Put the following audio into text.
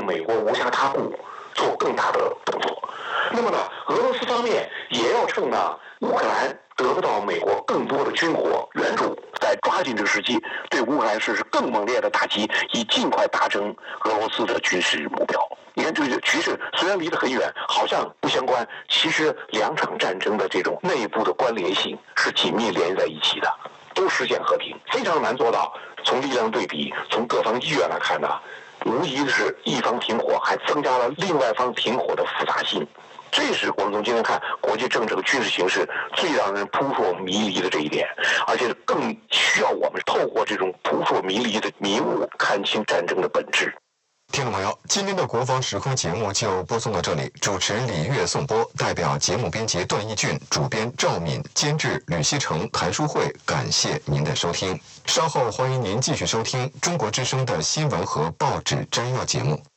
美国无暇他顾，做更大的动作。那么呢，俄罗斯方面也要趁呢乌克兰得不到美国更多的军火援助，在抓紧这个时机，对乌克兰实施更猛烈的打击，以尽快达成俄罗斯的军事目标。你看，这个局势虽然离得很远，好像不相关，其实两场战争的这种内部的关联性是紧密连在一起的，都实现和平，非常难做到。从力量对比，从各方意愿来看呢，无疑的是一方停火，还增加了另外方停火的复杂性。这是我们从今天看国际政治和军事形势最让人扑朔迷离的这一点，而且更需要我们透过这种扑朔迷离的迷雾，看清战争的本质。 听众朋友，今天的国防时空节目就播送到这里，主持人李月颂播，代表节目编辑段义俊、主编赵敏、监制吕锡成、谭书慧，感谢您的收听。稍后欢迎您继续收听中国之声的新闻和报纸摘要节目。